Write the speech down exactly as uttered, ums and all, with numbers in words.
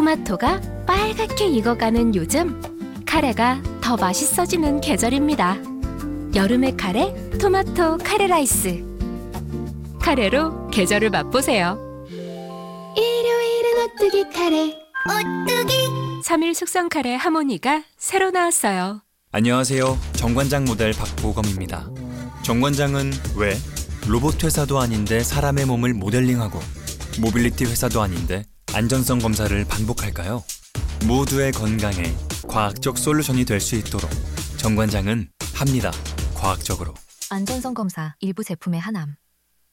토마토가 빨갛게 익어가는 요즘, 카레가 더 맛있어지는 계절입니다. 여름의 카레, 토마토 카레 라이스. 카레로 계절을 맛보세요. 일요일은 오뚜기 카레. 오뚜기. 삼 일 숙성 카레 하모니가 새로 나왔어요. 안녕하세요. 정관장 모델 박보검입니다. 정관장은 왜 로봇 회사도 아닌데 사람의 몸을 모델링하고 모빌리티 회사도 아닌데 안전성 검사를 반복할까요? 모두의 건강에 과학적 솔루션이 될 수 있도록 정관장은 합니다. 과학적으로. 안전성 검사 일부 제품의 하남.